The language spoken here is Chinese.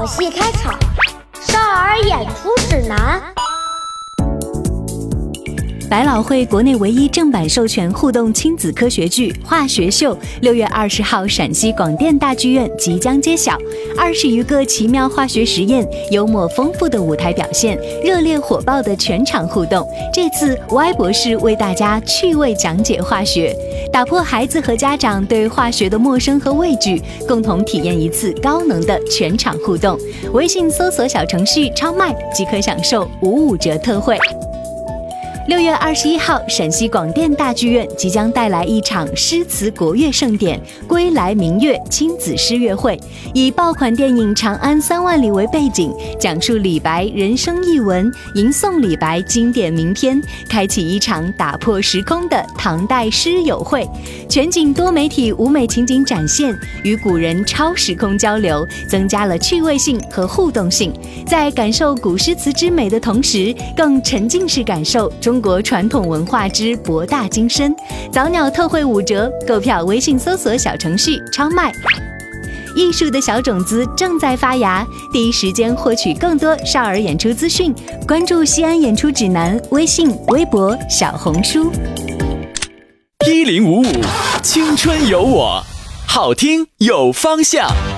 戏开场，少儿演出指南。 百老汇国内唯一正版授权互动亲子科学剧《化学秀》6月20号陕西广电大剧院即将揭晓。20余个奇妙化学实验，幽默丰富的舞台表现，热烈火爆的全场互动。这次 Y 博士为大家趣味讲解化学，打破孩子和家长对化学的陌生和畏惧，共同体验一次高能的全场互动。微信搜索小程序超麦即可享受55折特惠。6月21号，陕西广电大剧院即将带来一场诗词国乐盛典——归来明月亲子诗乐会，以爆款电影《长安3万里》为背景，讲述李白人生译文，吟诵李白经典名篇，开启一场打破时空的唐代诗友会。全景多媒体舞美情景展现，与古人超时空交流，增加了趣味性和互动性。在感受古诗词之美的同时，更沉浸式感受中国传统文化之博大精深。早鸟特惠5折，购票微信搜索小程序超麦。艺术的小种子正在发芽，第一时间获取更多少儿演出资讯，关注西安演出指南微信、微博、小红书。 1055青春有我，好听有方向。